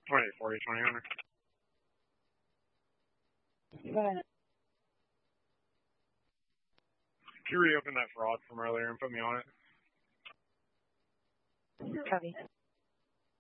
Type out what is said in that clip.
2840, 2000. Go ahead. Can you reopen that fraud from earlier and put me on it? Copy.